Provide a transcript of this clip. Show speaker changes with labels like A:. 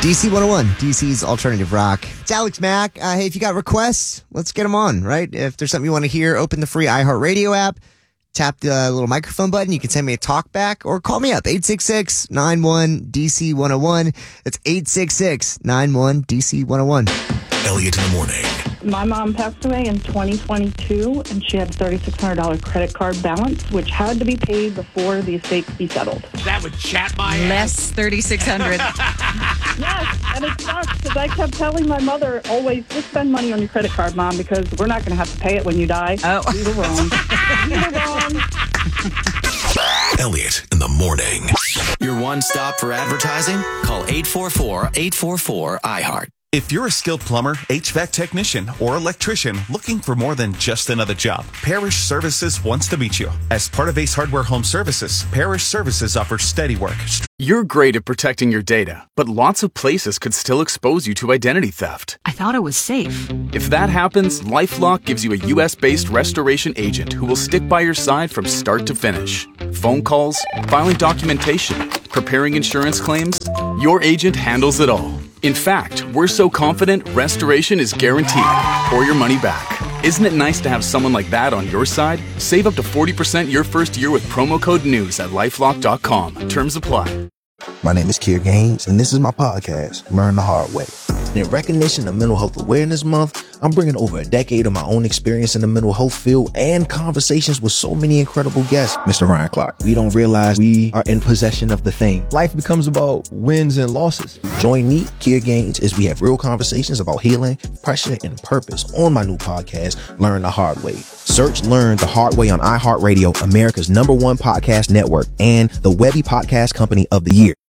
A: DC 101, DC's alternative rock. It's Alex Mack. Hey, if you got requests, let's get them on, right? If there's something you want to hear, open the free iHeartRadio app, tap the little microphone button. You can send me a talk back or call me up, 866-91-DC-101. That's 866-91-DC-101.
B: Elliot in the morning.
C: My mom passed away in 2022, and she had a $3,600 credit card balance, which had to be paid before the estate could be settled.
D: That would chat my ass.
E: Less $3,600.
C: Yes, and it sucks because I kept telling my mother always, just spend money on your credit card, Mom, because we're not going to have to pay it when you die.
E: Oh.
C: We were wrong. We were wrong.
B: Elliot in the morning.
F: Your one stop for advertising? Call 844-844-iHeart.
G: If you're a skilled plumber, HVAC technician, or electrician looking for more than just another job, Parish Services wants to meet you. As part of Ace Hardware Home Services, Parish Services offers steady work.
H: You're great at protecting your data, but lots of places could still expose you to identity theft.
E: I thought it was safe.
H: If that happens, LifeLock gives you a U.S.-based restoration agent who will stick by your side from start to finish. Phone calls, filing documentation, preparing insurance claims, your agent handles it all. In fact, we're so confident restoration is guaranteed or your money back. Isn't it nice to have someone like that on your side? Save up to 40% your first year with promo code NEWS at LifeLock.com. Terms apply.
I: My name is Kier Gaines, and this is my podcast, Learn the Hard Way. In recognition of Mental Health Awareness Month, I'm bringing over a decade of my own experience in the mental health field and conversations with so many incredible guests. Mr. Ryan Clark, we don't realize we are in possession of the thing. Life becomes about wins and losses. Join me, Kier Gaines, as we have real conversations about healing, pressure, and purpose on my new podcast, Learn the Hard Way. Search Learn the Hard Way on iHeartRadio, America's #1 podcast network, and the Webby Podcast Company of the Year.